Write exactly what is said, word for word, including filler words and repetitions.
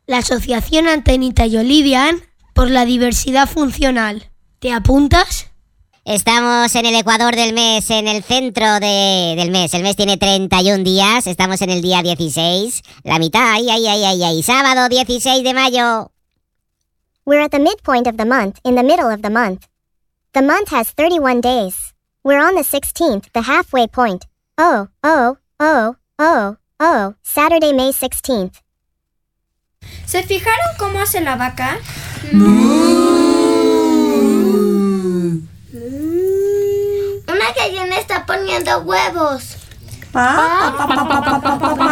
la Asociación Antenita y Olivian por la diversidad funcional. ¿Te apuntas? Estamos en el ecuador del mes, en el centro de, del mes. El mes tiene treinta y un días, estamos en el día dieciséis. La mitad, ay, ay, ay, ay, ay. Sábado dieciséis de mayo. We're at the midpoint of the month, in the middle of the month. The month has thirty-one days. We're on the sixteenth, the halfway point. Oh, oh, oh, oh, oh, Saturday, May sixteenth. ¿Se fijaron cómo hace la vaca? Una gallina está poniendo huevos. Pa, pa, pa, pa, pa, pa, pa, pa.